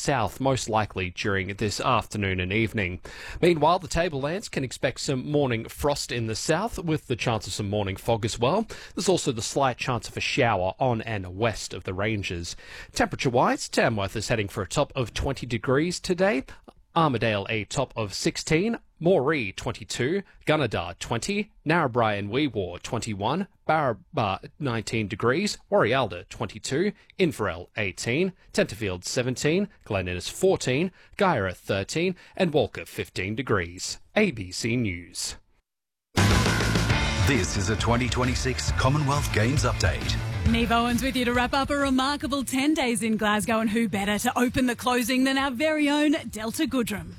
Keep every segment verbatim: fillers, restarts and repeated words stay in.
south, most likely during this afternoon and evening. Meanwhile, the Tablelands can expect some morning frost in the south, with the chance of some morning fog as well. There's also the slight chance of a shower on and west of the ranges. Temperature-wise, Tamworth is heading for a top of twenty degrees today. Armidale a top of sixteen, Moree twenty-two, Gunnedah twenty, Narrabri and Weewar twenty-one, Barraba nineteen degrees, Warialda twenty-two, Inverell eighteen, Tenterfield seventeen, Glen Innes fourteen, Guyra thirteen and Walker fifteen degrees. A B C News. This is a twenty twenty-six Commonwealth Games update. Neve Owens with you to wrap up a remarkable ten days in Glasgow, and who better to open the closing than our very own Delta Goodrum.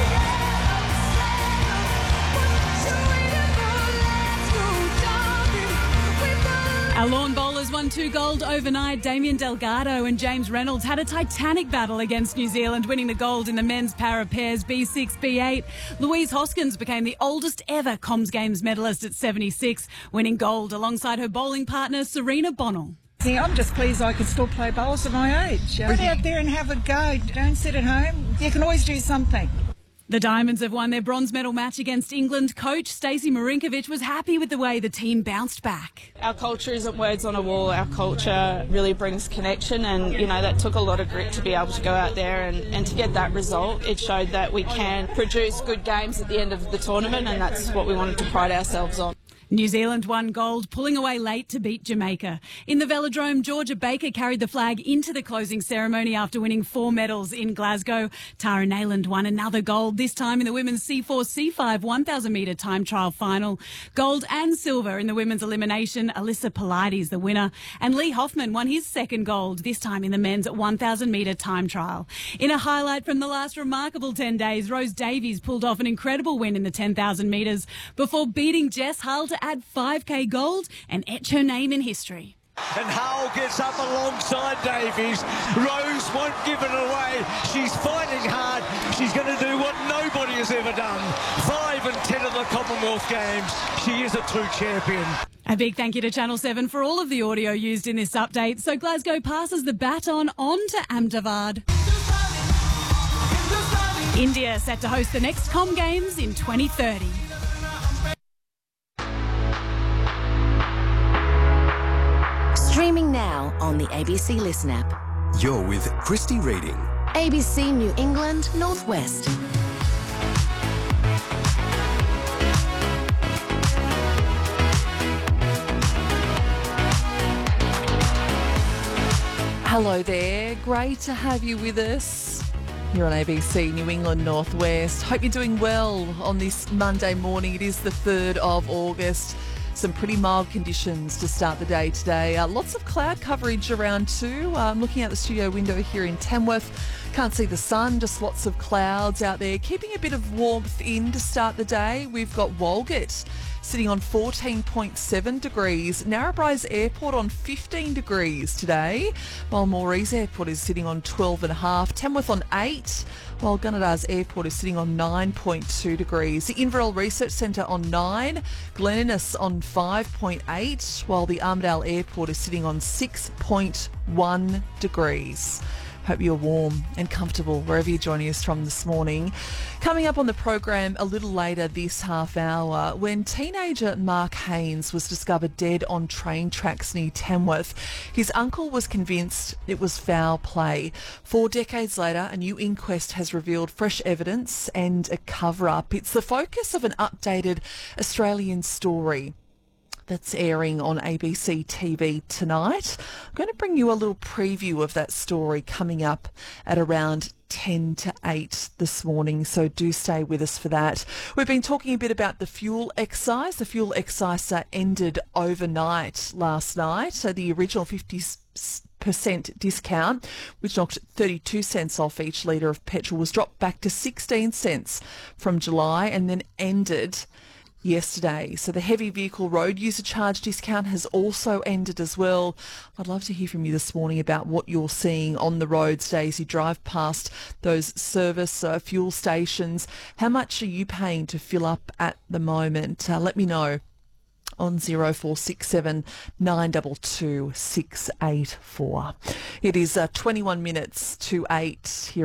Our lawn bowlers won two gold overnight. Damien Delgado and James Reynolds had a titanic battle against New Zealand, winning the gold in the men's para pairs B six B eight. Louise Hoskins became the oldest ever Coms Games medalist at seventy-six, winning gold alongside her bowling partner Serena Bonnell. See, I'm just pleased I can still play bowls at my age. Get out there and have a go. Don't sit at home. You can always do something. The Diamonds have won their bronze medal match against England. Coach Stacey Marinkovic was happy with the way the team bounced back. Our culture isn't words on a wall. Our culture really brings connection, and, you know, that took a lot of grit to be able to go out there and, and to get that result. It showed that we can produce good games at the end of the tournament, and that's what we wanted to pride ourselves on. New Zealand won gold, pulling away late to beat Jamaica. In the Velodrome, Georgia Baker carried the flag into the closing ceremony after winning four medals in Glasgow. Tara Nayland won another gold, this time in the women's C four C five one thousand metre time trial final. Gold and silver in the women's elimination. Alyssa Pilates the winner. And Lee Hoffman won his second gold, this time in the men's one thousand metre time trial. In a highlight from the last remarkable ten days, Rose Davies pulled off an incredible win in the ten thousand metres before beating Jess Hull to add five K gold and etch her name in history. And Hull gets up alongside Davies. Rose won't give it away. She's fighting hard. She's going to do what nobody has ever done. Five and ten of the Commonwealth Games. She is a true champion. A big thank you to Channel seven for all of the audio used in this update. So Glasgow passes the baton on to Ahmedabad. India set to host the next Com Games in twenty thirty. Streaming now on the A B C Listen app. You're with Christy Reading. A B C New England Northwest. Hello there, great to have you with us here on A B C New England Northwest. Hope you're doing well on this Monday morning. It is the third of August. Some pretty mild conditions to start the day today. Uh, lots of cloud coverage around too. I'm um, looking out the studio window here in Tamworth. Can't see the sun, just lots of clouds out there. Keeping a bit of warmth in to start the day. We've got Walgett sitting on fourteen point seven degrees. Narrabri's Airport on fifteen degrees today, while Moree's Airport is sitting on twelve and a half. Tamworth on eight, while Gunnedah's Airport is sitting on nine point two degrees. The Inverell Research Centre on nine, Glen Innes on five point eight, while the Armidale Airport is sitting on six point one degrees. Hope you're warm and comfortable wherever you're joining us from this morning. Coming up on the program a little later this half hour, when teenager Mark Haynes was discovered dead on train tracks near Tamworth, his uncle was convinced it was foul play. Four decades later, a new inquest has revealed fresh evidence and a cover-up. It's the focus of an updated Australian story that's airing on A B C T V tonight. I'm going to bring you a little preview of that story coming up at around ten to eight this morning, so do stay with us for that. We've been talking a bit about the fuel excise. The fuel excise uh, ended overnight last night. So the original fifty percent discount, which knocked thirty-two cents off each litre of petrol, was dropped back to sixteen cents from July and then ended yesterday. So the heavy vehicle road user charge discount has also ended as well. I'd love to hear from you this morning about what you're seeing on the roads today as you drive past those service uh, fuel stations. How much are you paying to fill up at the moment? Uh, let me know on zero four six seven nine two two six eight four. It is uh, twenty-one minutes to eight here